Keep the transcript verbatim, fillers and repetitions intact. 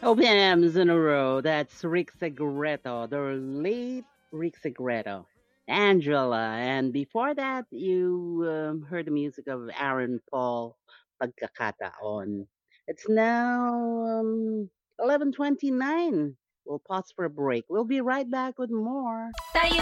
O P Ms in a row. That's Rick Segreto, the late Rick Segreto. Angela. And before that, you um, heard the music of Aaron Paul, Pagkakataon. It's now um, eleven twenty-nine. We'll pause for a break. We'll be right back with more.